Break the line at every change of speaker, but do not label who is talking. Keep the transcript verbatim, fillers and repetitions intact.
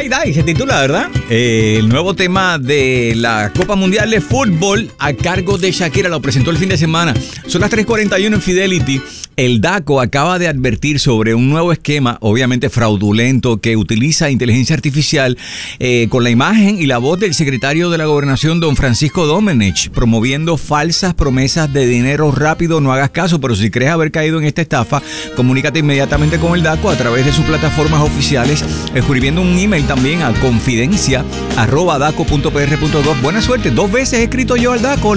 Die Die se titula, ¿verdad? Eh, el nuevo tema de la Copa Mundial de Fútbol a cargo de Shakira lo presentó el fin de semana. Son las tres cuarenta y uno en Fidelity. El DACO acaba de advertir sobre un nuevo esquema, obviamente fraudulento, que utiliza inteligencia artificial eh, con la imagen y la voz del secretario de la Gobernación, don Francisco Domenech, promoviendo falsas promesas de dinero rápido. No hagas caso, pero si crees haber caído en esta estafa, comunícate inmediatamente con el DACO a través de sus plataformas oficiales, escribiendo un email también a confidencia arroba daco punto p r punto gov. Buena suerte, dos veces he escrito yo al DACO.